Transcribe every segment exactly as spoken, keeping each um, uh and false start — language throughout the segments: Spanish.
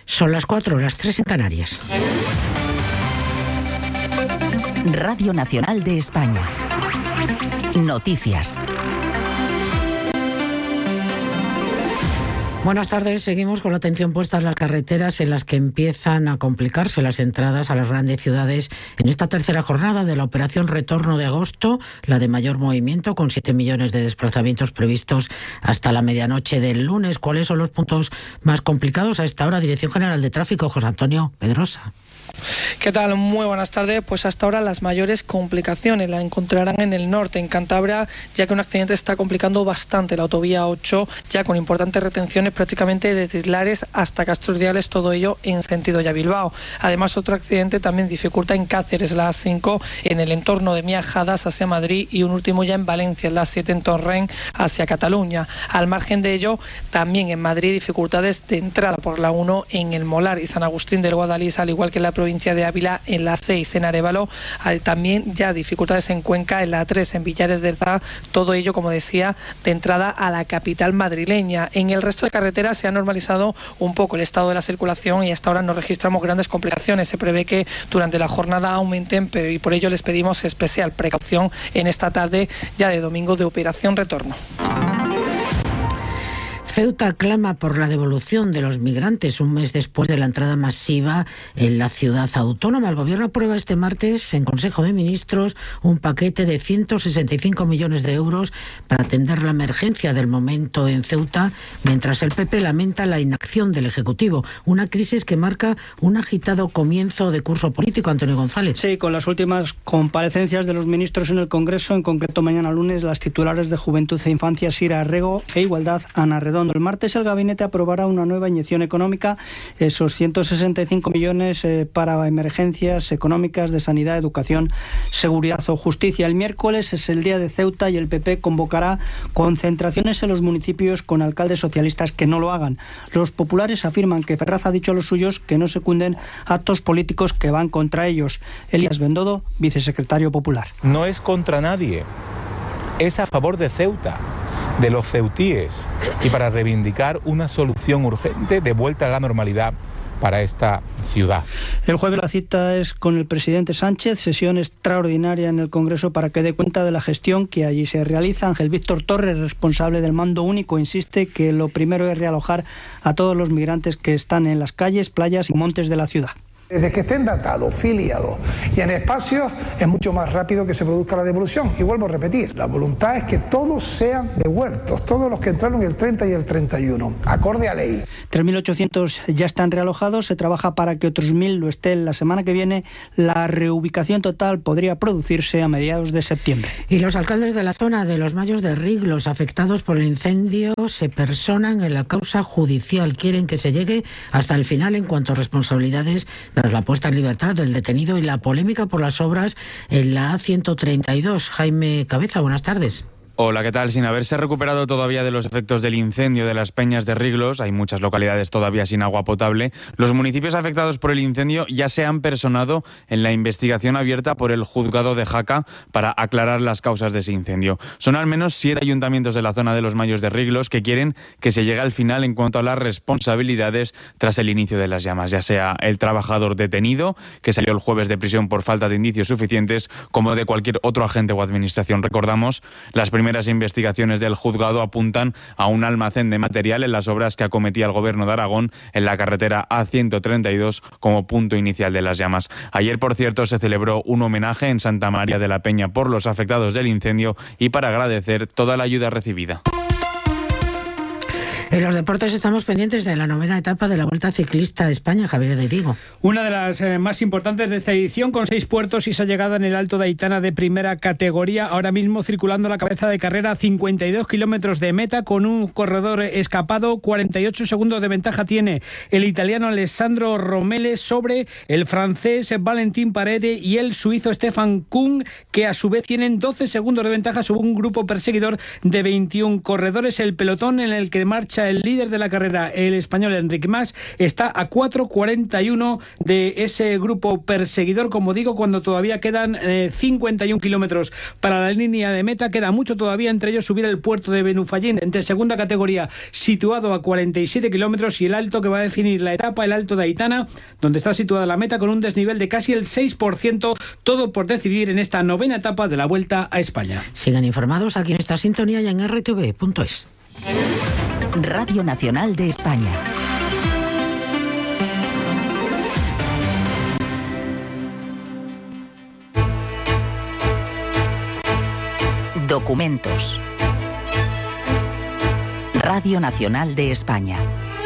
Son las cuatro, las tres en Canarias. Radio Nacional de España. Noticias. Buenas tardes, seguimos con la atención puesta en las carreteras en las que empiezan a complicarse las entradas a las grandes ciudades en esta tercera jornada de la operación Retorno de agosto, la de mayor movimiento, con siete millones de desplazamientos previstos hasta la medianoche del lunes. ¿Cuáles son los puntos más complicados a esta hora? Dirección General de Tráfico, José Antonio Pedrosa. ¿Qué tal? Muy buenas tardes. Pues hasta ahora las mayores complicaciones las encontrarán en el norte, en Cantabria, ya que un accidente está complicando bastante la autovía ocho, ya con importantes retenciones prácticamente desde Lares hasta Castrodiales, todo ello en sentido ya Bilbao. Además, otro accidente también dificulta en Cáceres, la A cinco, en el entorno de Miajadas hacia Madrid, y un último ya en Valencia, la A siete en Torrent hacia Cataluña. Al margen de ello, también en Madrid dificultades de entrada por la uno en el Molar y San Agustín del Guadalís, al igual que en la provincia de Ávila en la seis en Arévalo. También ya dificultades en Cuenca, en la tres en Villares del Zar, todo ello, como decía, de entrada a la capital madrileña. En el resto de carreteras se ha normalizado un poco el estado de la circulación y hasta ahora no registramos grandes complicaciones. Se prevé que durante la jornada aumenten, pero y por ello les pedimos especial precaución en esta tarde ya de domingo de operación Retorno. Ceuta clama por la devolución de los migrantes un mes después de la entrada masiva en la ciudad autónoma. El Gobierno aprueba este martes en Consejo de Ministros un paquete de ciento sesenta y cinco millones de euros para atender la emergencia del momento en Ceuta, mientras el P P lamenta la inacción del Ejecutivo. Una crisis que marca un agitado comienzo de curso político. Antonio González. Sí, con las últimas comparecencias de los ministros en el Congreso, en concreto mañana lunes, las titulares de Juventud e Infancia, Sira Arrego, e Igualdad, Ana Redondo. El martes el Gabinete aprobará una nueva inyección económica, esos ciento sesenta y cinco millones eh, para emergencias económicas de sanidad, educación, seguridad o justicia. El miércoles es el día de Ceuta y el P P convocará concentraciones en los municipios con alcaldes socialistas que no lo hagan. Los populares afirman que Ferraz ha dicho a los suyos que no secunden actos políticos que van contra ellos. Elías Bendodo, vicesecretario popular. No es contra nadie, es a favor de Ceuta, de los ceutíes, y para reivindicar una solución urgente de vuelta a la normalidad para esta ciudad. El jueves la cita es con el presidente Sánchez, sesión extraordinaria en el Congreso para que dé cuenta de la gestión que allí se realiza. Ángel Víctor Torres, responsable del mando único, insiste que lo primero es realojar a todos los migrantes que están en las calles, playas y montes de la ciudad. Desde que estén datados, filiados y en espacios, es mucho más rápido que se produzca la devolución. Y vuelvo a repetir, la voluntad es que todos sean devueltos, todos los que entraron el treinta y el treinta y uno, acorde a ley. tres mil ochocientos ya están realojados, se trabaja para que otros mil lo estén la semana que viene. La reubicación total podría producirse a mediados de septiembre. Y los alcaldes de la zona de los Mayos de Riglos, afectados por el incendio, se personan en la causa judicial. Quieren que se llegue hasta el final en cuanto a responsabilidades tras la puesta en libertad del detenido y la polémica por las obras en la A ciento treinta y dos. Jaime Cabeza, buenas tardes. Hola, ¿qué tal? Sin haberse recuperado todavía de los efectos del incendio de las Peñas de Riglos, hay muchas localidades todavía sin agua potable, los municipios afectados por el incendio ya se han personado en la investigación abierta por el juzgado de Jaca para aclarar las causas de ese incendio. Son al menos siete ayuntamientos de la zona de los Mayos de Riglos que quieren que se llegue al final en cuanto a las responsabilidades tras el inicio de las llamas, ya sea el trabajador detenido, que salió el jueves de prisión por falta de indicios suficientes, como de cualquier otro agente o administración. Recordamos, las primeras Las primeras investigaciones del juzgado apuntan a un almacén de material en las obras que acometía el Gobierno de Aragón en la carretera A ciento treinta y dos como punto inicial de las llamas. Ayer, por cierto, se celebró un homenaje en Santa María de la Peña por los afectados del incendio y para agradecer toda la ayuda recibida. En los deportes estamos pendientes de la novena etapa de la Vuelta Ciclista a España, Javier de Vigo. Una de las eh, más importantes de esta edición, con seis puertos y esa llegada en el Alto de Aitana de primera categoría. Ahora mismo circulando la cabeza de carrera, cincuenta y dos kilómetros de meta con un corredor escapado. cuarenta y ocho segundos de ventaja tiene el italiano Alessandro Romele sobre el francés Valentín Parede y el suizo Stefan Kung, que a su vez tienen doce segundos de ventaja sobre un grupo perseguidor de veintiún corredores. El pelotón en el que marcha derecha, el líder de la carrera, el español Enric Mas, está a cuatro cuarenta y uno de ese grupo perseguidor, como digo, cuando todavía quedan eh, cincuenta y un kilómetros para la línea de meta. Queda mucho todavía, entre ellos subir el puerto de Benufallín, entre segunda categoría, situado a cuarenta y siete kilómetros, y el alto que va a definir la etapa, el Alto de Aitana, donde está situada la meta con un desnivel de casi el seis por ciento, todo por decidir en esta novena etapa de la Vuelta a España. Sigan informados aquí en esta sintonía y en erre te ve punto es. Radio Nacional de España. Documentos. Radio Nacional de España.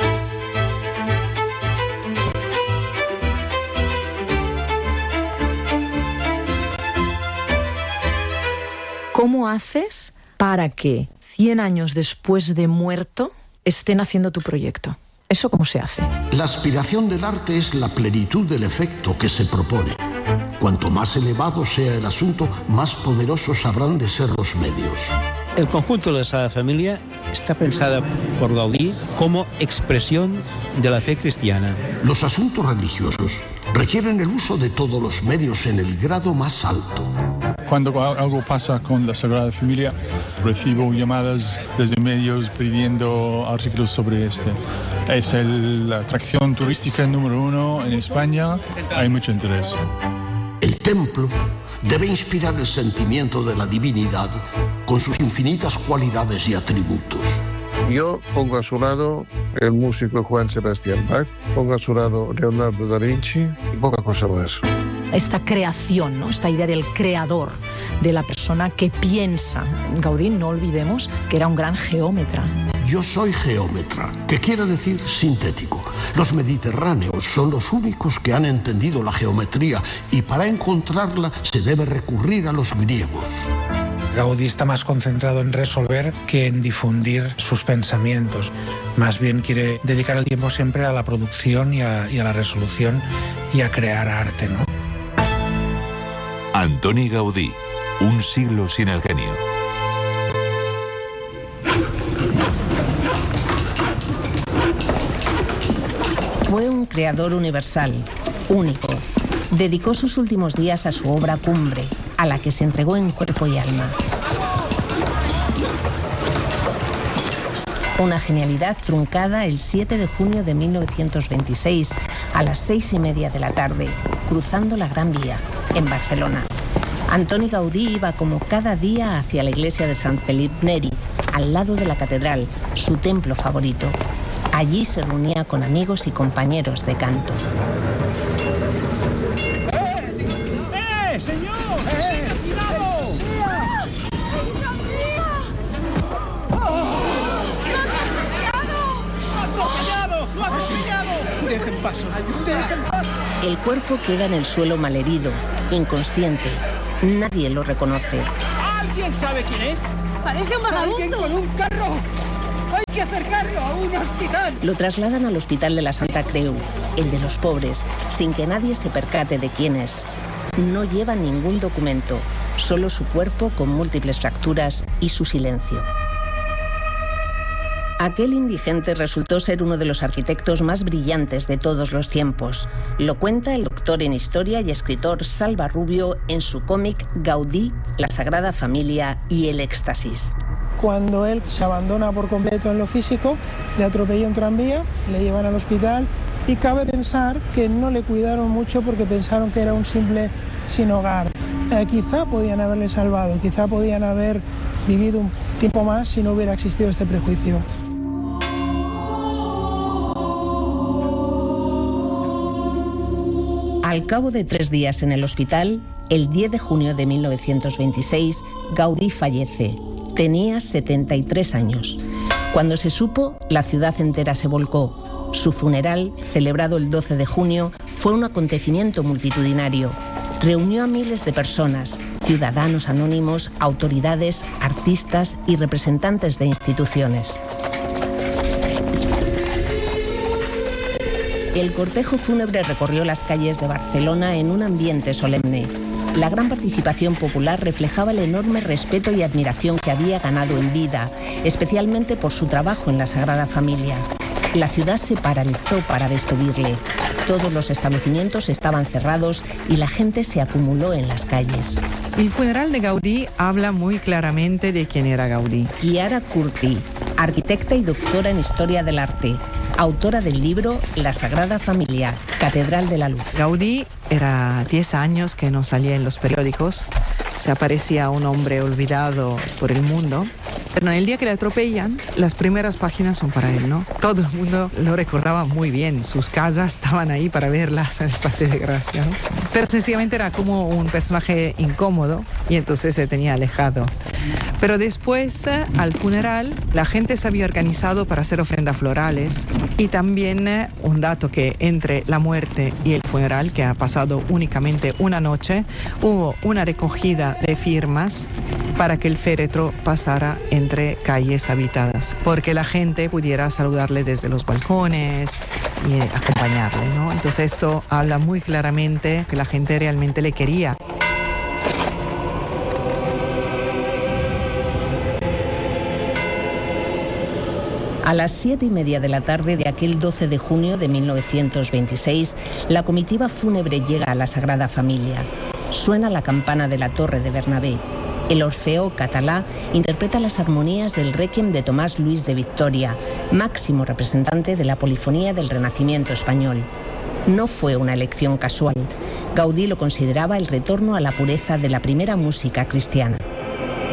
¿Cómo haces para que cien años después de muerto estén haciendo tu proyecto? ¿Eso cómo se hace? La aspiración del arte es la plenitud del efecto que se propone. Cuanto más elevado sea el asunto, más poderosos habrán de ser los medios. El conjunto de la Sagrada Familia está pensada por Gaudí como expresión de la fe cristiana. Los asuntos religiosos requieren el uso de todos los medios en el grado más alto. Cuando algo pasa con la Sagrada Familia, recibo llamadas desde medios pidiendo artículos sobre este. Es el, la atracción turística número uno en España, hay mucho interés. El templo debe inspirar el sentimiento de la divinidad con sus infinitas cualidades y atributos. Yo pongo a su lado el músico Juan Sebastián Bach, pongo a su lado Leonardo da Vinci y poca cosa más. Esta creación, ¿no? Esta idea del creador, de la persona que piensa. Gaudí, no olvidemos que era un gran geómetra. Yo soy geómetra, que quiere decir sintético. Los mediterráneos son los únicos que han entendido la geometría y para encontrarla se debe recurrir a los griegos. Gaudí está más concentrado en resolver que en difundir sus pensamientos. Más bien quiere dedicar el tiempo siempre a la producción y a, y a la resolución y a crear arte, ¿no? Antoni Gaudí, un siglo sin el genio. Fue un creador universal, único. Dedicó sus últimos días a su obra cumbre, a la que se entregó en cuerpo y alma. Una genialidad truncada el siete de junio de mil novecientos veintiséis, a las seis y media de la tarde, cruzando la Gran Vía, en Barcelona. Antoni Gaudí iba como cada día hacia la iglesia de Sant Felip Neri, al lado de la catedral, su templo favorito. Allí se reunía con amigos y compañeros de canto. ¡Eh! ¡Eh, señor! ¡Eh! ¡Cuidado! ¡Lo ha atropellado! ¡Dejen paso! ¡Dejen paso! El cuerpo queda en el suelo malherido, inconsciente. Nadie lo reconoce. ¿Alguien sabe quién es? Parece un vagabundo. ¡Alguien con un carro! ¡Hay que acercarlo a un hospital! Lo trasladan al hospital de la Santa Creu, el de los pobres, sin que nadie se percate de quién es. No lleva ningún documento, solo su cuerpo con múltiples fracturas y su silencio. Aquel indigente resultó ser uno de los arquitectos más brillantes de todos los tiempos. Lo cuenta el doctor en historia y escritor Salva Rubio en su cómic Gaudí, la Sagrada Familia y el éxtasis. Cuando él se abandona por completo en lo físico, le atropella un tranvía, le llevan al hospital y cabe pensar que no le cuidaron mucho porque pensaron que era un simple sin hogar. Eh, quizá podían haberle salvado, quizá podían haber vivido un tiempo más si no hubiera existido este prejuicio. Al cabo de tres días en el hospital, el diez de junio de mil novecientos veintiséis, Gaudí fallece. Tenía setenta y tres años. Cuando se supo, la ciudad entera se volcó. Su funeral, celebrado el doce de junio, fue un acontecimiento multitudinario. Reunió a miles de personas, ciudadanos anónimos, autoridades, artistas y representantes de instituciones. El cortejo fúnebre recorrió las calles de Barcelona en un ambiente solemne. La gran participación popular reflejaba el enorme respeto y admiración que había ganado en vida, especialmente por su trabajo en la Sagrada Familia. La ciudad se paralizó para despedirle. Todos los establecimientos estaban cerrados y la gente se acumuló en las calles. El funeral de Gaudí habla muy claramente de quién era Gaudí. Chiara Curti, arquitecta y doctora en Historia del Arte, autora del libro La Sagrada Familia, Catedral de la Luz. Gaudí era diez años que no salía en los periódicos, se aparecía un hombre olvidado por el mundo, pero en el día que le atropellan, las primeras páginas son para él, ¿no? Todo el mundo lo recordaba muy bien, sus casas estaban ahí para verlas en el Paseo de Gracia, ¿no? Pero sencillamente era como un personaje incómodo y entonces se tenía alejado. Pero después, al funeral, la gente se había organizado para hacer ofrendas florales y también un dato que entre la muerte y el funeral, que ha pasado únicamente una noche, hubo una recogida de firmas para que el féretro pasara entre calles habitadas, porque la gente pudiera saludarle desde los balcones y acompañarle, ¿no? Entonces esto habla muy claramente que la gente realmente le quería. A las siete y media de la tarde de aquel doce de junio de mil novecientos veintiséis, la comitiva fúnebre llega a la Sagrada Familia. Suena la campana de la Torre de Bernabé. El Orfeo Catalá interpreta las armonías del Requiem de Tomás Luis de Victoria, máximo representante de la polifonía del Renacimiento español. No fue una elección casual. Gaudí lo consideraba el retorno a la pureza de la primera música cristiana.